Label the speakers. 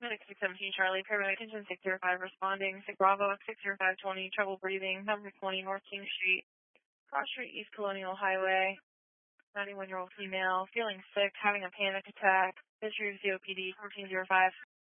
Speaker 1: Medic 617 Charlie, paramedic engine 605 responding, 6 Bravo, 60520, trouble breathing, number 20 North King Street, Cross Street, East Colonial Highway, 91-year-old female, feeling sick, having a panic attack, history of COPD, 1405.